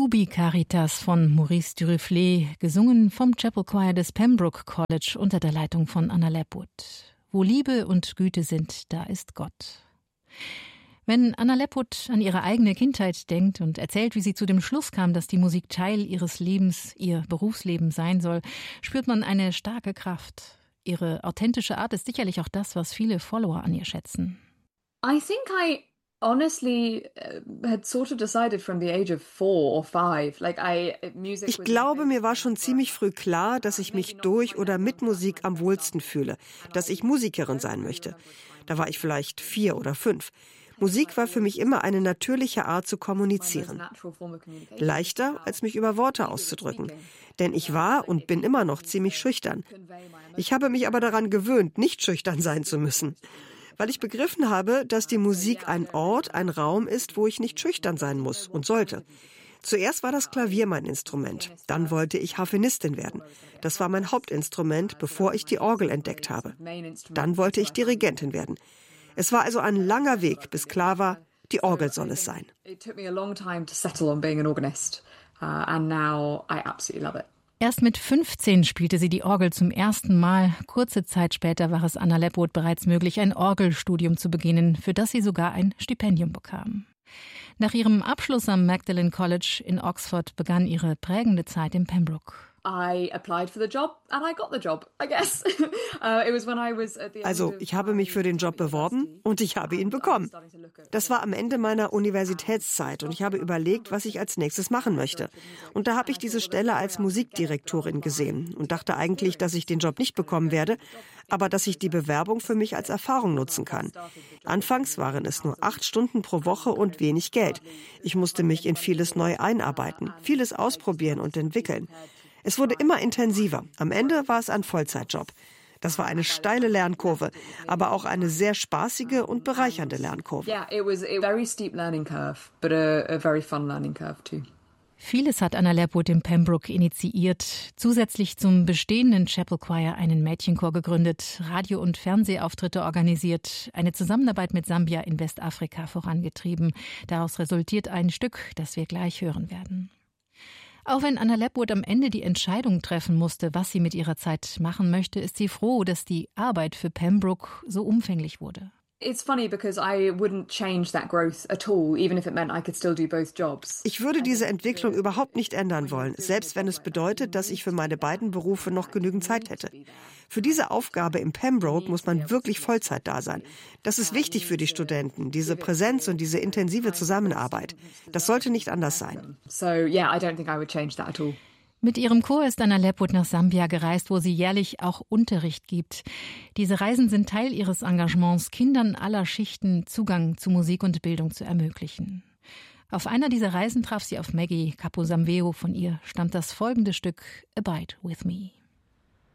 Ubi Caritas von Maurice Duruflé, gesungen vom Chapel Choir des Pembroke College unter der Leitung von Anna Lepwood. Wo Liebe und Güte sind, da ist Gott. Wenn Anna Lepwood an ihre eigene Kindheit denkt und erzählt, wie sie zu dem Schluss kam, dass die Musik Teil ihres Lebens, ihr Berufsleben sein soll, spürt man eine starke Kraft. Ihre authentische Art ist sicherlich auch das, was viele Follower an ihr schätzen. I think I honestly had sort of decided from the age of 4 or 5. Ich glaube, mir war schon ziemlich früh klar, dass ich mich durch oder mit Musik am wohlsten fühle, dass ich Musikerin sein möchte. Da war ich vielleicht 4 oder 5. Musik war für mich immer eine natürliche Art zu kommunizieren. Leichter, als mich über Worte auszudrücken. Denn ich war und bin immer noch ziemlich schüchtern. Ich habe mich aber daran gewöhnt, nicht schüchtern sein zu müssen. Weil ich begriffen habe, dass die Musik ein Ort, ein Raum ist, wo ich nicht schüchtern sein muss und sollte. Zuerst war das Klavier mein Instrument. Dann wollte ich Harfenistin werden. Das war mein Hauptinstrument, bevor ich die Orgel entdeckt habe. Dann wollte ich Dirigentin werden. Es war also ein langer Weg, bis klar war, die Orgel soll es sein. It took me a long time to settle on being an organist, and now I absolutely love it. Erst mit 15 spielte sie die Orgel zum ersten Mal. Kurze Zeit später war es Anna Lepwood bereits möglich, ein Orgelstudium zu beginnen, für das sie sogar ein Stipendium bekam. Nach ihrem Abschluss am Magdalen College in Oxford begann ihre prägende Zeit in Pembroke. I applied for the job and I got the job, I guess. Also, ich habe mich für den Job beworben und ich habe ihn bekommen. Das war am Ende meiner Universitätszeit und ich habe überlegt, was ich als nächstes machen möchte. Und da habe ich diese Stelle als Musikdirektorin gesehen und dachte eigentlich, dass ich den Job nicht bekommen werde, aber dass ich die Bewerbung für mich als Erfahrung nutzen kann. Anfangs waren es nur 8 Stunden pro Woche und wenig Geld. Ich musste mich in vieles neu einarbeiten, vieles ausprobieren und entwickeln. Es wurde immer intensiver. Am Ende war es ein Vollzeitjob. Das war eine steile Lernkurve, aber auch eine sehr spaßige und bereichernde Lernkurve. Yeah, it was a very steep learning curve, but a very fun learning curve too. Vieles hat Anna Lepwood in Pembroke initiiert, zusätzlich zum bestehenden Chapel Choir einen Mädchenchor gegründet, Radio- und Fernsehauftritte organisiert, eine Zusammenarbeit mit Sambia in Westafrika vorangetrieben. Daraus resultiert ein Stück, das wir gleich hören werden. Auch wenn Anna Lepwood am Ende die Entscheidung treffen musste, was sie mit ihrer Zeit machen möchte, ist sie froh, dass die Arbeit für Pembroke so umfänglich wurde. It's funny because I wouldn't change that growth at all, even if it meant I could still do both jobs. Ich würde diese Entwicklung überhaupt nicht ändern wollen, selbst wenn es bedeutet, dass ich für meine beiden Berufe noch genügend Zeit hätte. Für diese Aufgabe im Pembroke muss man wirklich Vollzeit da sein. Das ist wichtig für die Studenten, diese Präsenz und diese intensive Zusammenarbeit. Das sollte nicht anders sein. So yeah, I don't think I would change that at all. Mit ihrem Chor ist Anna Lepwood nach Sambia gereist, wo sie jährlich auch Unterricht gibt. Diese Reisen sind Teil ihres Engagements, Kindern aller Schichten Zugang zu Musik und Bildung zu ermöglichen. Auf einer dieser Reisen traf sie auf Maggie Kaposamveo. Von ihr stammt das folgende Stück Abide with Me.